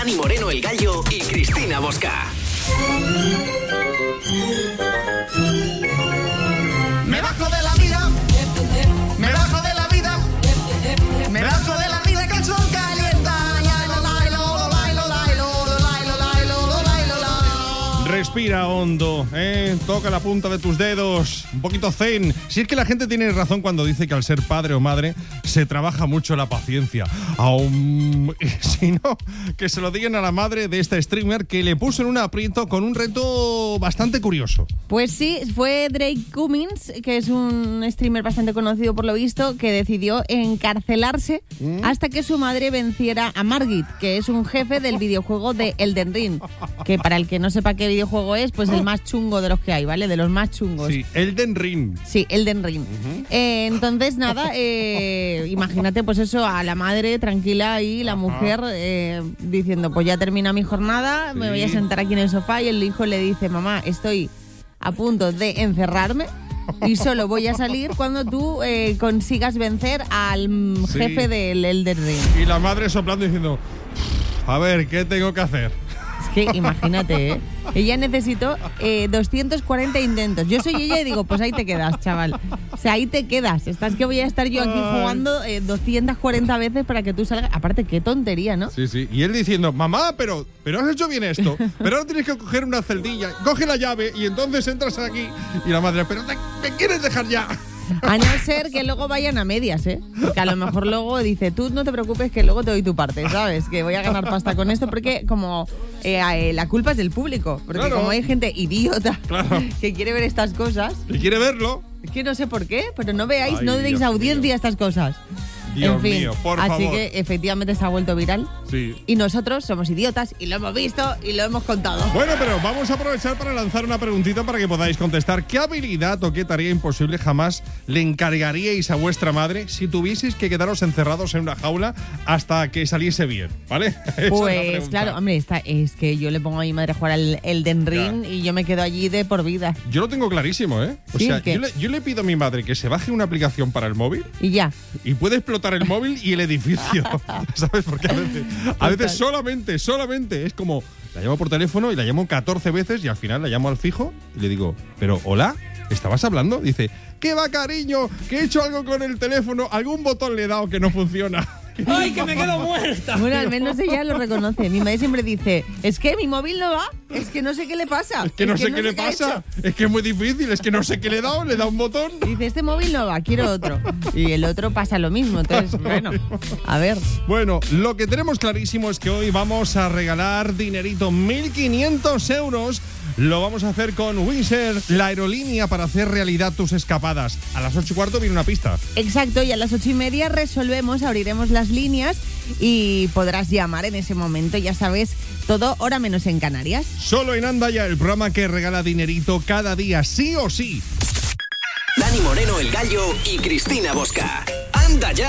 Dani Moreno el Gallo y Cristina Bosca. Me bajo de la vida, me bajo de la vida, me bajo de la vida que el sol calienta. Respira hondo, toca la punta de tus dedos, un poquito zen. Si es que la gente tiene razón cuando dice que al ser padre o madre se trabaja mucho la paciencia. Si no, que se lo digan a la madre de esta streamer que le puso en un aprieto con un reto bastante curioso. Pues sí, fue Drake Cummins, que es un streamer bastante conocido por lo visto, que decidió encarcelarse hasta que su madre venciera a Margit, que es un jefe del videojuego de Elden Ring, que para el que no sepa qué videojuego es, pues el más chungo de los que hay, ¿vale? De los más chungos. Sí, Elden Ring. Sí, Elden Ring. Entonces, nada, imagínate pues eso, a la madre tranquila y la mujer diciendo, pues ya termina mi jornada, me voy a sentar aquí en el sofá, y el hijo le dice, mamá, estoy a punto de encerrarme y solo voy a salir cuando tú consigas vencer al jefe del Elden Ring. Y la madre soplando diciendo, a ver, ¿qué tengo que hacer? Es que imagínate, ella necesitó 240 intentos. Yo soy ella y digo, pues ahí te quedas, chaval. O sea, ahí te quedas. Estás que voy a estar yo aquí jugando 240 veces para que tú salgas. Aparte, qué tontería, ¿no? Sí, sí. Y él diciendo, mamá, pero has hecho bien esto. Pero ahora tienes que coger una celdilla, coge la llave y entonces entras aquí. Y la madre, pero ¿te quieres dejar ya? A no ser que luego vayan a medias, ¿eh? Porque a lo mejor luego dice, tú no te preocupes que luego te doy tu parte, ¿sabes? Que voy a ganar pasta con esto, porque como la culpa es del público. Porque claro, como hay gente idiota que quiere ver estas cosas... Que quiere verlo. Es que no sé por qué, pero no veáis, Ay, no deis Dios audiencia mío. a estas cosas. Dios en fin, mío, por así favor. que efectivamente se ha vuelto viral. Sí. Y nosotros somos idiotas y lo hemos visto y lo hemos contado. Bueno, pero vamos a aprovechar para lanzar una preguntita para que podáis contestar. ¿Qué habilidad o qué tarea imposible jamás le encargaríais a vuestra madre si tuvieseis que quedaros encerrados en una jaula hasta que saliese bien? ¿Vale? Esa es la Pues pregunta. claro, hombre, es que yo le pongo a mi madre a jugar al Elden Ring y yo me quedo allí de por vida. Yo lo tengo clarísimo, ¿eh? O Sí, sea, ¿qué? yo le pido a mi madre que se baje una aplicación para el móvil Y ya. y puede explotar el móvil y el edificio. ¿Sabes? Porque a veces solamente es como, la llamo por teléfono y la llamo 14 veces y al final la llamo al fijo y le digo, pero hola, ¿estabas hablando? Dice, ¿qué va, cariño? Que he hecho algo con el teléfono, algún botón le he dado que no funciona. ¡Ay, que me quedo muerta! Bueno, al menos ella lo reconoce. Mi madre siempre dice, es que mi móvil no va, es que no sé qué le pasa. Es que no sé qué le pasa, es que es muy difícil, es que no sé qué le he dado, le da un botón. Dice, este móvil no va, quiero otro. Y el otro pasa lo mismo. Entonces, bueno, a ver. Bueno, lo que tenemos clarísimo es que hoy vamos a regalar dinerito, 1.500 euros. Lo vamos a hacer con Wizz Air, la aerolínea para hacer realidad tus escapadas. A las 8:15 viene una pista. Exacto, y a las 8:30 resolvemos, abriremos las líneas y podrás llamar en ese momento, ya sabes, todo hora menos en Canarias. Solo en Andaya, el programa que regala dinerito cada día, sí o sí. Dani Moreno el Gallo y Cristina Bosca. ¡Anda ya!